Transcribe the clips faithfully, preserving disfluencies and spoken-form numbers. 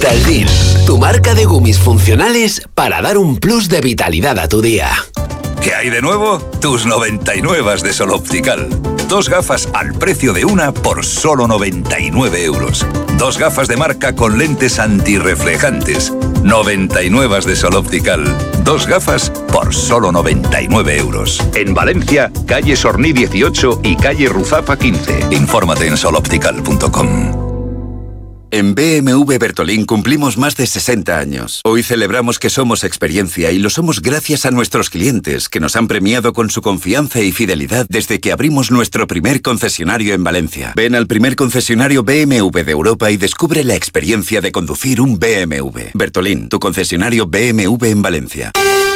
Vitaldil, tu marca de gumis funcionales para dar un plus de vitalidad a tu día. ¿Qué hay de nuevo? Tus noventa y nueve de Sol Optical. Dos gafas al precio de una por solo noventa y nueve euros. Dos gafas de marca con lentes antirreflejantes. noventa y nueve de Sol Optical. Dos gafas por solo noventa y nueve euros. En Valencia, calle Sorní dieciocho y calle Ruzapa quince. Infórmate en sol optical punto com. En B M W Bertolín cumplimos más de sesenta años. Hoy celebramos que somos experiencia y lo somos gracias a nuestros clientes, que nos han premiado con su confianza y fidelidad desde que abrimos nuestro primer concesionario en Valencia. Ven al primer concesionario B M W de Europa y descubre la experiencia de conducir un B M W. Bertolín, tu concesionario B M W en Valencia.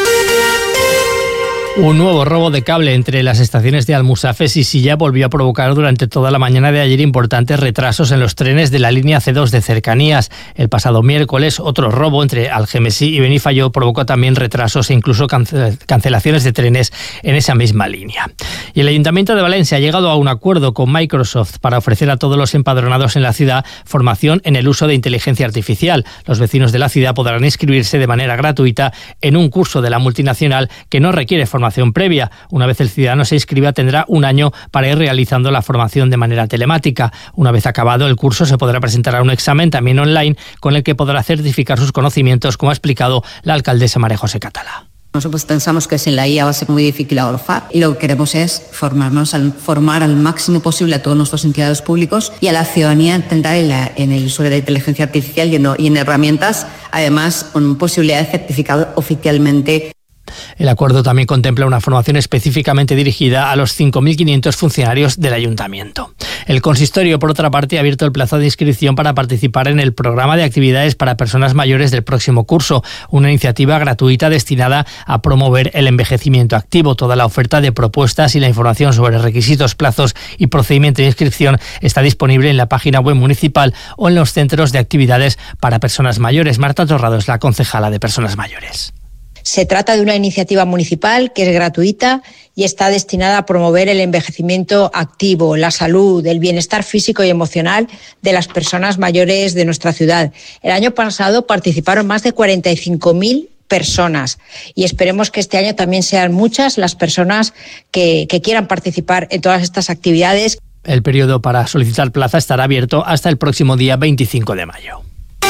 Un nuevo robo de cable entre las estaciones de Almusafes y Silla volvió a provocar durante toda la mañana de ayer importantes retrasos en los trenes de la línea C dos de cercanías. El pasado miércoles, otro robo entre Algemesí y Benifayó provocó también retrasos e incluso cancelaciones de trenes en esa misma línea. Y el Ayuntamiento de Valencia ha llegado a un acuerdo con Microsoft para ofrecer a todos los empadronados en la ciudad formación en el uso de inteligencia artificial. Los vecinos de la ciudad podrán inscribirse de manera gratuita en un curso de la multinacional que no requiere formación formación previa. Una vez el ciudadano se inscriba, tendrá un año para ir realizando la formación de manera telemática. Una vez acabado el curso, se podrá presentar a un examen también online con el que podrá certificar sus conocimientos, como ha explicado la alcaldesa María José Catalá. Nosotros pensamos que sin la I A va a ser muy difícil avanzar y lo que queremos es formarnos, al, formar al máximo posible a todos nuestros empleados públicos y a la ciudadanía entender en, la, en el uso de la inteligencia artificial y en, y en herramientas, además con posibilidad de certificado oficialmente. El acuerdo también contempla una formación específicamente dirigida a los cinco mil quinientos funcionarios del ayuntamiento. El consistorio, por otra parte, ha abierto el plazo de inscripción para participar en el programa de actividades para personas mayores del próximo curso, una iniciativa gratuita destinada a promover el envejecimiento activo. Toda la oferta de propuestas y la información sobre requisitos, plazos y procedimiento de inscripción está disponible en la página web municipal o en los centros de actividades para personas mayores. Marta Torrado es la concejala de Personas Mayores. Se trata de una iniciativa municipal que es gratuita y está destinada a promover el envejecimiento activo, la salud, el bienestar físico y emocional de las personas mayores de nuestra ciudad. El año pasado participaron más de cuarenta y cinco mil personas y esperemos que este año también sean muchas las personas que, que quieran participar en todas estas actividades. El periodo para solicitar plaza estará abierto hasta el próximo día veinticinco de mayo.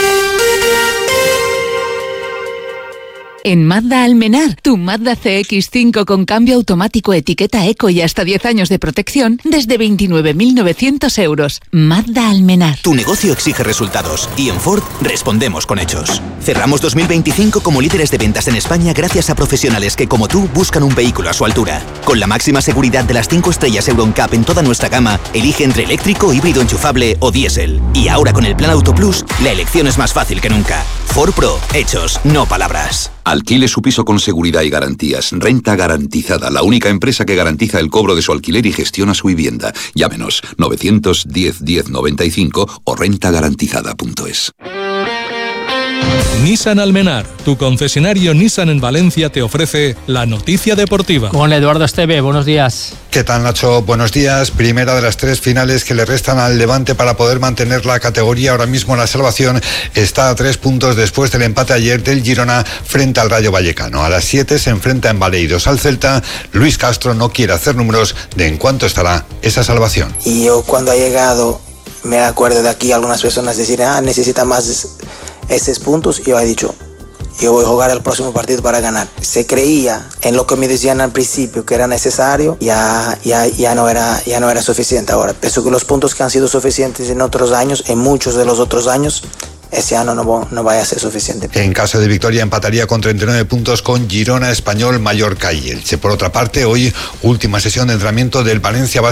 En Mazda Almenar, tu Mazda C X cinco con cambio automático, etiqueta eco y hasta diez años de protección desde veintinueve mil novecientos euros. Mazda Almenar. Tu negocio exige resultados y en Ford respondemos con hechos. Cerramos dos mil veinticinco como líderes de ventas en España gracias a profesionales que, como tú, buscan un vehículo a su altura. Con la máxima seguridad de las cinco estrellas Euro N C A P en toda nuestra gama, elige entre eléctrico, híbrido enchufable o diésel. Y ahora con el Plan Auto Plus, la elección es más fácil que nunca. Ford Pro, hechos, no palabras. Alquile su piso con seguridad y garantías. Renta Garantizada, la única empresa que garantiza el cobro de su alquiler y gestiona su vivienda. Llámenos novecientos diez diez noventa y cinco o renta garantizada punto es. Nissan Almenar, tu concesionario Nissan en Valencia, te ofrece la noticia deportiva. Con Eduardo Esteve, buenos días. ¿Qué tal, Nacho? Buenos días. Primera de las tres finales que le restan al Levante para poder mantener la categoría. Ahora mismo la salvación está a tres puntos después del empate ayer del Girona frente al Rayo Vallecano. A las siete se enfrenta en Baleidos al Celta. Luis Castro no quiere hacer números de en cuánto estará esa salvación. Y yo cuando ha llegado, me acuerdo de aquí algunas personas decir, ah, necesita más esos puntos, y yo he dicho, yo voy a jugar el próximo partido para ganar. Se creía en lo que me decían al principio que era necesario, ya, ya, ya, no era, ya no era suficiente. Ahora, pienso que los puntos que han sido suficientes en otros años, en muchos de los otros años, ese año no, no vaya a ser suficiente. En caso de victoria empataría con treinta y nueve puntos con Girona, Español, Mallorca y Elche. Por otra parte, hoy última sesión de entrenamiento del Valencia